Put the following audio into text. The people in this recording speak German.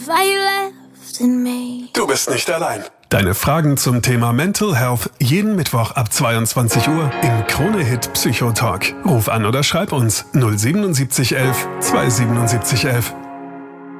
Du bist nicht allein. Deine Fragen zum Thema Mental Health jeden Mittwoch ab 22 Uhr im Krone-Hit Psychotalk. Ruf an oder schreib uns 07711 27711.